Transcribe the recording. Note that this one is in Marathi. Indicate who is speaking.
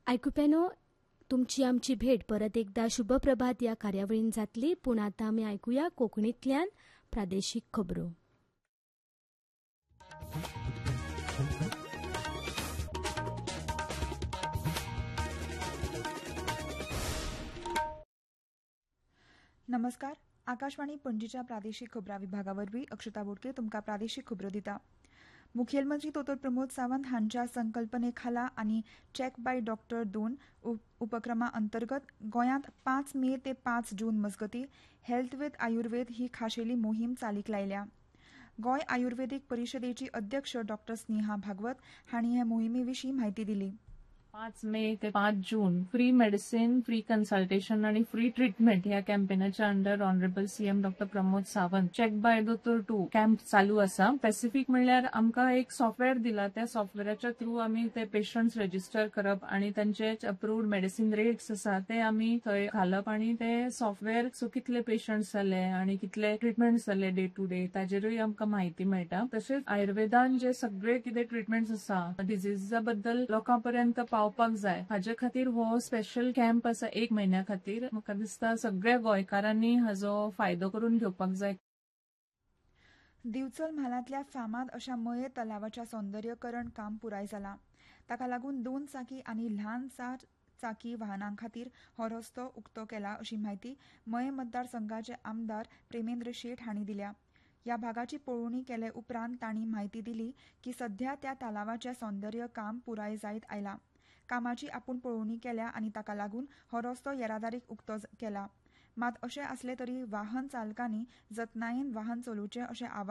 Speaker 1: आयकुप्यानो, तुमची आमची भेट परत एकदा शुभ प्रभात या कार्यावळीन जातली, पूण आतां आमी आयकुया कोंकणींतल्यान प्रादेशीक खबरो.
Speaker 2: नमस्कार. आकाशवाणी पणजीच्या प्रादेशीक खबरां विभागावरवीं अक्षता बोडके तुमकां प्रादेशीक खबरो दिता. मुखेलमंत्री दोतोर प्रमोद सावंत हांच्या संकल्पने खाला आनी चॅक बाय डॉक्टर 2 उपक्रमा अंतर्गत गोंयांत 5 मे ते 5 जून मजगतीं हेल्थ विथ आयुर्वेद ही खाशेली मोहीम चालीक लायल्या. गोंय आयुर्वेदीक परिशदेची अध्यक्ष डॉक्टर स्नेहा भागवत हांणी हे मोहिमेविशीं म्हायती दिली.
Speaker 3: 5 मे ते 5 जून फ्री मेडिसिन, फ्री कन्सल्टेशन आणि फ्री ट्रीटमेंट ह्या कॅम्पेनाच्या under honourable CM doctor Pramod Sawant check bye दोतोर 2 कॅम्प चालू आसा. स्पेसिफिक म्हणल्यार आमकां एक सॉफ्टवेअर दिला, त्या सॉफ्टवेअराच्या थ्रू आमी ते पेशंट्स रजिस्टर करप आणि त्यांचे अप्रूव्ड मेडिसिन रेट्स आसा ते आमी थंय घालप आणि ते सॉफ्टवेअर सो कितले पेशंट्स जाले आणि कितले ट्रीटमेंट्स जाले डे टू डे ताजेरूय आमकां माहिती मेळटा. तशेंच आयुर्वेदान जे सगळे कितें ट्रीटमेंट्स आसा डिजीजा बद्दल लोकांपर्यंत पावपाक जाय हाजे खातीर हो स्पेशल कॅम्प आसा 1 म्हयन्या खातीर. म्हाका दिसता सगळ्या गोंयकारांनी हाजो फायदो करून घेवपाक जाय.
Speaker 2: दिवचल म्हालांतल्या फामाद अशा मये तलावाच्या सौंदर्यकरण काम पुराय जालां. ताका लागून 2 चाकी आनी ल्हान 4 चाकी वाहनां खातीर हो रस्तो उक्तो केला अशी म्हायती मये मतदारसंघाचे आमदार प्रेमेंद्र शेट हांणी दिल्या. ह्या भागाची पळोवणी केले उपरांत तांणी म्हायती दिली की सध्या त्या तलावाचें सौंदर्य काम पुराय जायत आयलां. कामाची आपूण पळोवणी केल्या आनी ताका लागून हो रस्तो येरादारीक उक्तो केला. मात अशें आसले तरी वाहन चालकांनी जतनायेन वाहन चलोवचें अशें आवाहन